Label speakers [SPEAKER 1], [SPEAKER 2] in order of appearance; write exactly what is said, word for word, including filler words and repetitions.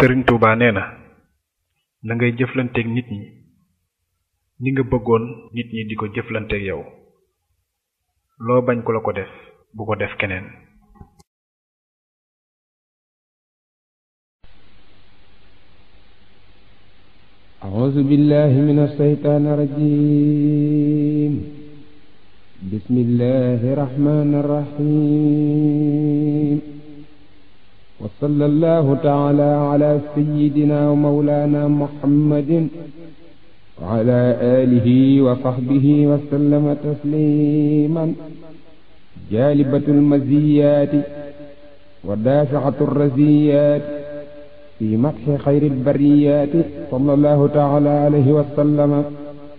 [SPEAKER 1] Sëriñ Tuubaa nee na na ngay jëflanteeg nit ñi ni nga bëggoon nit ñi di ko jëflanteeg yow loo bañ ku la ko def bu ko def keneen.
[SPEAKER 2] أعوذ بالله من الشيطان الرجيم بسم الله الرحمن الرحيم وصلى الله تعالى على سيدنا ومولانا محمد وعلى آله وصحبه وسلم تسليما جالبة المزيات ودافعة الرزيات في مدح خير البريات صلى الله تعالى عليه وسلم